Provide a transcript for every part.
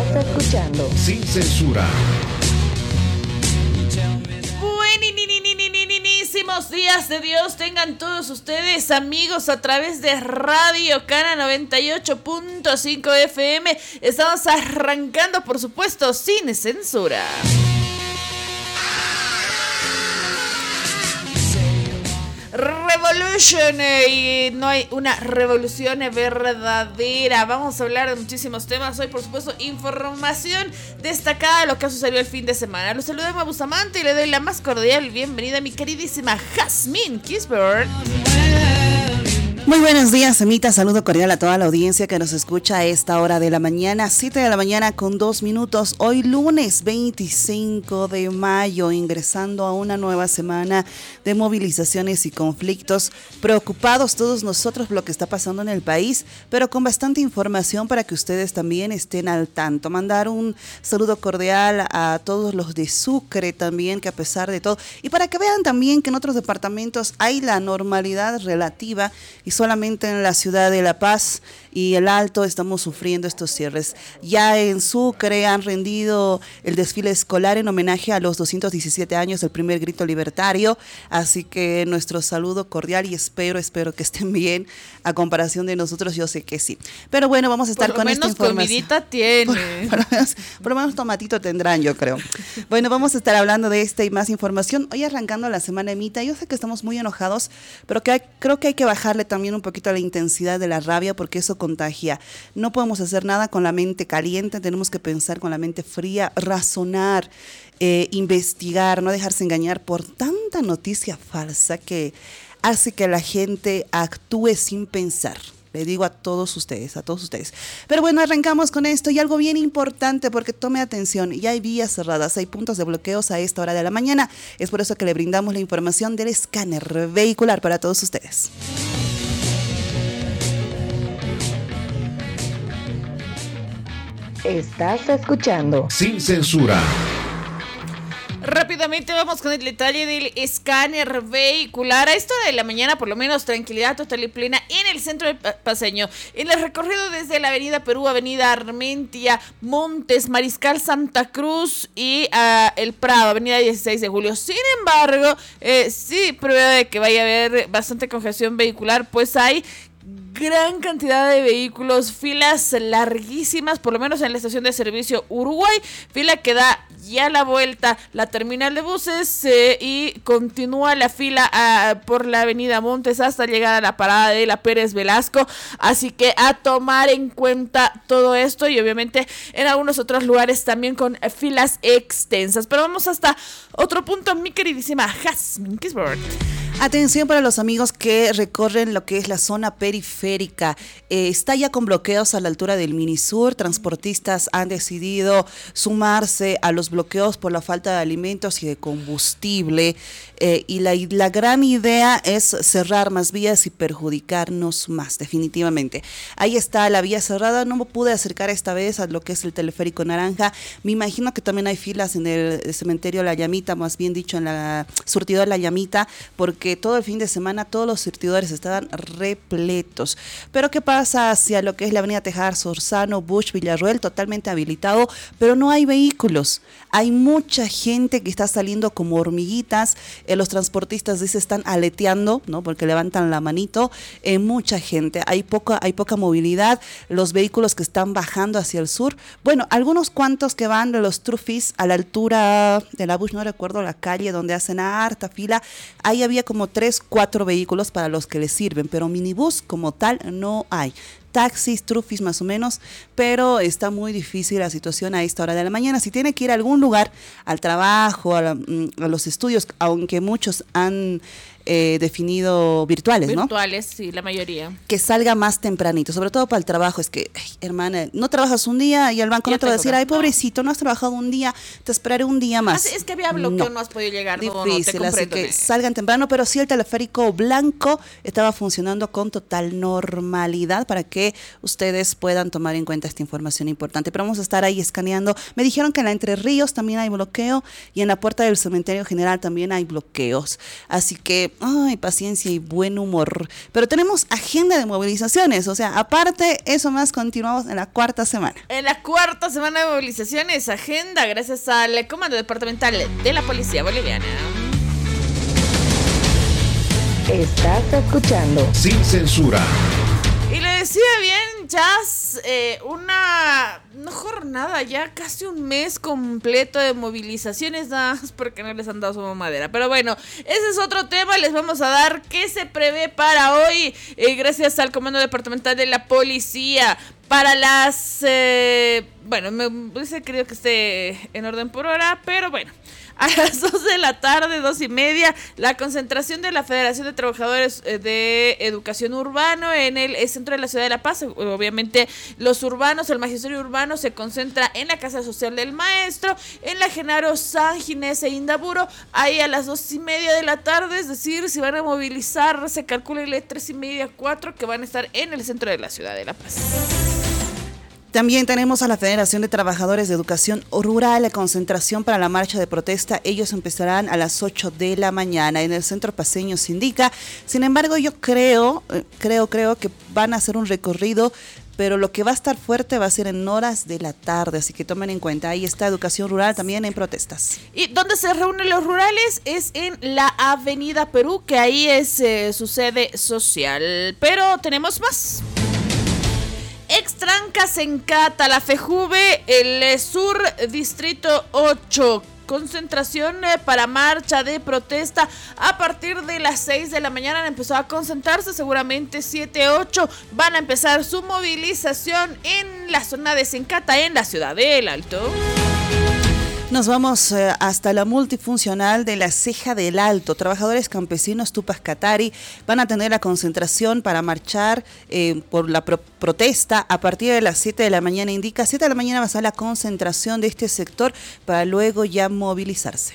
está escuchando Sin Censura. Buenísimos días de Dios tengan todos ustedes, amigos, a través de Radio Cana 98.5 FM. Estamos arrancando, por supuesto, Sin Censura. Revolution, y no hay una revolución verdadera. Vamos a hablar de muchísimos temas hoy, por supuesto, información destacada de lo que ha sucedido el fin de semana. Los saluda Emma Bustamante y le doy la más cordial bienvenida a mi queridísima Jasmine Kisberg. Muy buenos días, Emita. Saludo cordial a toda la audiencia que nos escucha a esta hora de la mañana, 7 de la mañana con 2 minutos. Hoy lunes 25 de mayo, ingresando a una nueva semana de movilizaciones y conflictos. Preocupados todos nosotros por lo que está pasando en el país, pero con bastante información para que ustedes también estén al tanto. Mandar un saludo cordial a todos los de Sucre también, que a pesar de todo, y para que vean también que en otros departamentos hay la normalidad relativa y solamente en la ciudad de La Paz y el Alto estamos sufriendo estos cierres. Ya en Sucre han rendido el desfile escolar en homenaje a los 217 años del primer grito libertario, así que nuestro saludo cordial y espero que estén bien. A comparación de nosotros, yo sé que sí. Pero bueno, vamos a estar con esta información. Comidita tiene. Por lo menos tomatito tendrán, yo creo. Bueno, vamos a estar hablando de esta y más información. Hoy arrancando la semana, Emita, yo sé que estamos muy enojados, pero creo que hay que bajarle también un poquito la intensidad de la rabia, porque eso contagia. No podemos hacer nada con la mente caliente, tenemos que pensar con la mente fría, razonar, investigar, no dejarse engañar por tanta noticia falsa que hace que la gente actúe sin pensar. Le digo a todos ustedes. Pero bueno, arrancamos con esto y algo bien importante, porque tome atención, ya hay vías cerradas, hay puntos de bloqueos a esta hora de la mañana. Es por eso que le brindamos la información del escáner vehicular para todos ustedes. Estás escuchando Sin Censura. Rápidamente vamos con el detalle del escáner vehicular. A esta hora de la mañana, por lo menos, tranquilidad total y plena en el centro del paseño. En el recorrido desde la avenida Perú, avenida Armentia, Montes, Mariscal Santa Cruz y El Prado, avenida 16 de julio. Sin embargo, sí prevé que vaya a haber bastante congestión vehicular, pues hay gran cantidad de vehículos, filas larguísimas, por lo menos en la estación de servicio Uruguay, fila que da ya la vuelta la terminal de buses y continúa la fila por la avenida Montes hasta llegar a la parada de la Pérez Velasco, así que a tomar en cuenta todo esto y obviamente en algunos otros lugares también con filas extensas. Pero vamos hasta otro punto, mi queridísima Jasmine Kisberg. Atención para los amigos que recorren lo que es la zona periférica. Está ya con bloqueos a la altura del Minisur. Transportistas han decidido sumarse a los bloqueos por la falta de alimentos y de combustible. Y la gran idea es cerrar más vías y perjudicarnos más, definitivamente. Ahí está la vía cerrada. No me pude acercar esta vez a lo que es el teleférico Naranja. Me imagino que también hay filas en el cementerio La Llamita, más bien dicho, en la surtidor La Llamita, porque todo el fin de semana todos los surtidores estaban repletos. Pero ¿qué pasa hacia lo que es la avenida Tejar, Sorzano, Bush, Villarroel? Totalmente habilitado, pero no hay vehículos. Hay mucha gente que está saliendo como hormiguitas. Los transportistas dicen están aleteando, ¿no? Porque levantan la manito. Mucha gente, hay poca movilidad. Los vehículos que están bajando hacia el sur, bueno, algunos cuantos que van de los Trufis a la altura de la Bush, no recuerdo la calle donde hacen harta fila. Ahí había como 3-4 vehículos para los que les sirven, pero minibús como tal no hay. Taxis, Trufis más o menos, pero está muy difícil la situación a esta hora de la mañana. Si tiene que ir a algún lugar, al trabajo, a los estudios, aunque muchos han definido virtuales, ¿no? Virtuales, sí, la mayoría. Que salga más tempranito, sobre todo para el trabajo. Es que, ay, hermana, no trabajas un día y el banco no te va a decir, ay, pobrecito, no has trabajado un día, te esperaré un día más. Es que había bloqueo, no has podido llegar. Difícil, así que salgan temprano, pero sí el teleférico blanco estaba funcionando con total normalidad para que ustedes puedan tomar en cuenta esta información importante. Pero vamos a estar ahí escaneando. Me dijeron que en la Entre Ríos también hay bloqueo y en la puerta del Cementerio General también hay bloqueos. Así que Ay, paciencia y buen humor. Pero tenemos agenda de movilizaciones, o sea, aparte, eso más, continuamos en la cuarta semana. En la cuarta semana de movilizaciones, agenda gracias al Comando Departamental de la Policía Boliviana. Estás escuchando Sin censura. Y le decía bien, Jazz, una jornada, ya casi un mes completo de movilizaciones, nada más porque no les han dado su mamadera. Pero bueno, ese es otro tema, les vamos a dar qué se prevé para hoy, gracias al Comando Departamental de la Policía. Para las, bueno, me hubiese querido que esté en orden por hora, pero bueno. A las 2 de la tarde, 2:30, la concentración de la Federación de Trabajadores de Educación Urbano en el centro de la ciudad de La Paz. Obviamente los urbanos, el magisterio urbano se concentra en la Casa Social del Maestro, en la Genaro San Ginés e Indaburo, ahí a las 2:30 de la tarde, es decir, si van a movilizar, se calcula 3:30, 4 que van a estar en el centro de la ciudad de La Paz. También tenemos a la Federación de Trabajadores de Educación Rural, la concentración para la marcha de protesta. Ellos empezarán a las 8 de la mañana en el centro paceño, se indica. Sin embargo, yo creo que van a hacer un recorrido, pero lo que va a estar fuerte va a ser en horas de la tarde, así que tomen en cuenta. Ahí está Educación Rural también en protestas. ¿Y dónde se reúnen los rurales? Es en la Avenida Perú, que ahí es su sede social. Pero tenemos más. Extrancas en Cata, la FEJUVE, el Sur Distrito 8. Concentración para marcha de protesta a partir de las 6 de la mañana. Han empezado a concentrarse, seguramente 7, 8 van a empezar su movilización en la zona de Sencata, en la ciudad del Alto. Nos vamos hasta la multifuncional de la Ceja del Alto. Trabajadores campesinos Tupac Katari van a tener la concentración para marchar por la protesta a partir de las 7 de la mañana. Indica 7 de la mañana va a ser la concentración de este sector para luego ya movilizarse.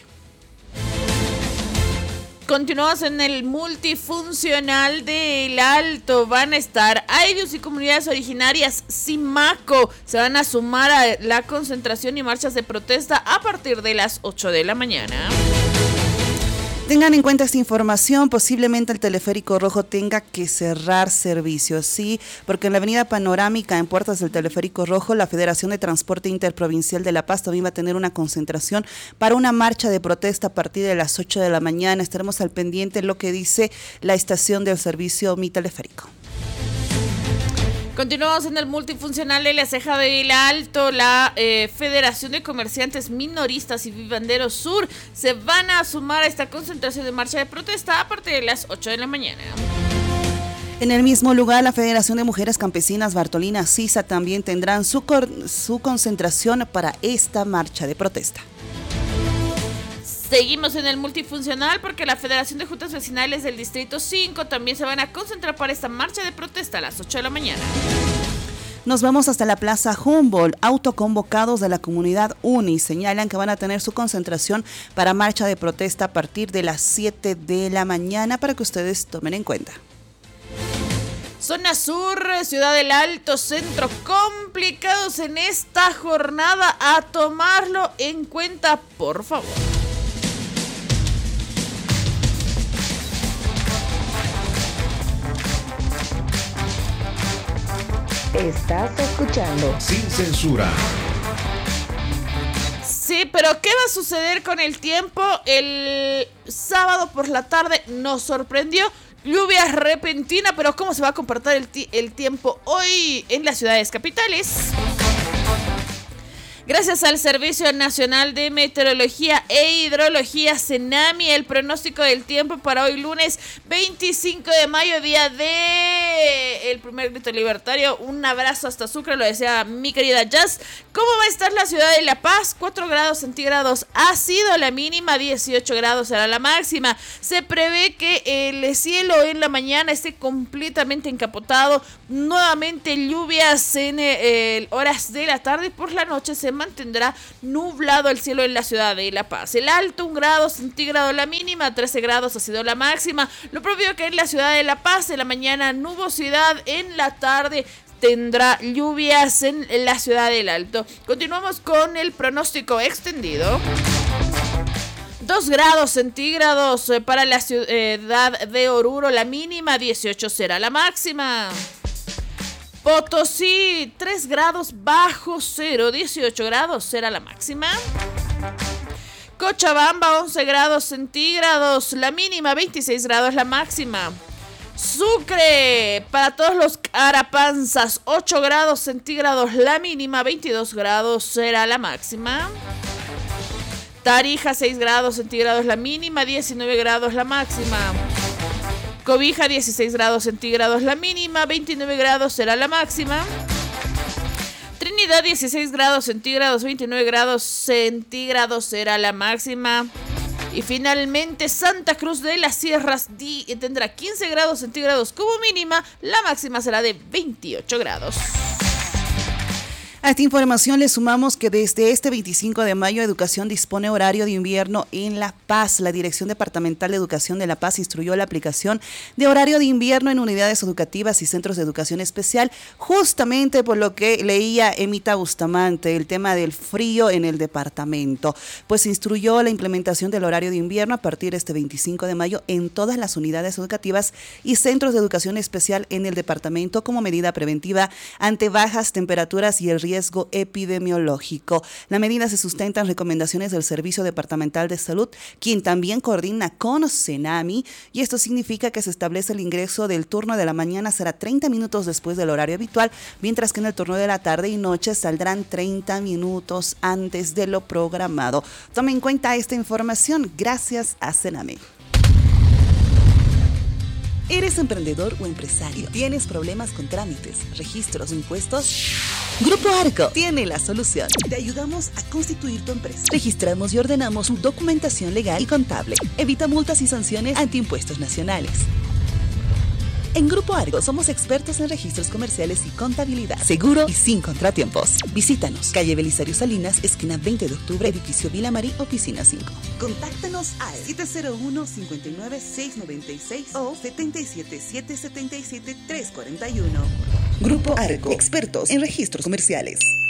Continuamos en el multifuncional del Alto. Van a estar Ayllus y comunidades originarias Simaco. Se van a sumar a la concentración y marchas de protesta a partir de las 8 de la mañana. Tengan en cuenta esta información, posiblemente el teleférico rojo tenga que cerrar servicios, sí, porque en la avenida Panorámica, en puertas del teleférico rojo, la Federación de Transporte Interprovincial de La Paz también va a tener una concentración para una marcha de protesta a partir de las 8 de la mañana. Estaremos al pendiente de lo que dice la estación del servicio Mi Teleférico. Continuamos en el multifuncional de la Ceja del Alto. La Federación de Comerciantes Minoristas y Vivanderos Sur se van a sumar a esta concentración de marcha de protesta a partir de las 8 de la mañana. En el mismo lugar, la Federación de Mujeres Campesinas Bartolina Sisa también tendrán su concentración para esta marcha de protesta. Seguimos en el multifuncional porque la Federación de Juntas Vecinales del Distrito 5 también se van a concentrar para esta marcha de protesta a las 8 de la mañana. Nos vamos hasta la Plaza Humboldt. Autoconvocados de la comunidad UNI señalan que van a tener su concentración para marcha de protesta a partir de las 7 de la mañana para que ustedes tomen en cuenta. Zona Sur, Ciudad del Alto, Centro, complicados en esta jornada. A tomarlo en cuenta, por favor. Estás escuchando Sin censura. Sí, pero ¿qué va a suceder con el tiempo? El sábado por la tarde nos sorprendió. Lluvia repentina, pero ¿cómo se va a comportar el tiempo hoy en las ciudades capitales? Gracias al Servicio Nacional de Meteorología e Hidrología, CENAMI, el pronóstico del tiempo para hoy lunes 25 de mayo, día de el primer grito libertario. Un abrazo hasta Sucre, lo decía mi querida Jazz. ¿Cómo va a estar la ciudad de La Paz? 4 grados centígrados ha sido la mínima, 18 grados será la máxima. Se prevé que el cielo en la mañana esté completamente encapotado. Nuevamente lluvias en horas de la tarde y por la noche se mantendrá nublado el cielo en la ciudad de La Paz. El Alto, 1 grado centígrado la mínima, 13 grados ha sido la máxima. Lo propio que en la ciudad de La Paz, en la mañana nubosidad, en la tarde tendrá lluvias en la ciudad del Alto. Continuamos con el pronóstico extendido. 2 grados centígrados para la ciudad de Oruro, la mínima. 18 será la máxima. Potosí, 3 grados bajo cero. 18 grados será la máxima. Cochabamba, 11 grados centígrados, la mínima. 26 grados la máxima. Sucre, para todos los carapanzas, 8 grados centígrados la mínima. 22 grados será la máxima. Tarija, 6 grados centígrados la mínima. 19 grados la máxima. Cobija, 16 grados centígrados la mínima. 29 grados será la máxima. Trinidad, 16 grados centígrados. 29 grados centígrados será la máxima. Y finalmente Santa Cruz de las Sierras tendrá 15 grados centígrados como mínima. La máxima será de 28 grados. A esta información le sumamos que desde este 25 de mayo Educación dispone horario de invierno en La Paz. La Dirección Departamental de Educación de La Paz instruyó la aplicación de horario de invierno en unidades educativas y centros de educación especial, justamente por lo que leía Emita Bustamante, el tema del frío en el departamento. Pues instruyó la implementación del horario de invierno a partir de este 25 de mayo en todas las unidades educativas y centros de educación especial en el departamento como medida preventiva ante bajas temperaturas y el riesgo epidemiológico. La medida se sustenta en recomendaciones del Servicio Departamental de Salud, quien también coordina con CENAMI, y esto significa que se establece el ingreso del turno de la mañana será 30 minutos después del horario habitual, mientras que en el turno de la tarde y noche saldrán 30 minutos antes de lo programado. Tome en cuenta esta información gracias a CENAMI. ¿Eres emprendedor o empresario? ¿Tienes problemas con trámites, registros o impuestos? Grupo Arco tiene la solución. Te ayudamos a constituir tu empresa. Registramos y ordenamos tu documentación legal y contable. Evita multas y sanciones ante impuestos nacionales. En Grupo Arco somos expertos en registros comerciales y contabilidad, seguro y sin contratiempos. Visítanos, calle Belisario Salinas, esquina 20 de octubre, edificio Vila Marí, oficina 5. Contáctanos al 701-59-696 o 777-777-341. Grupo Arco, expertos en registros comerciales.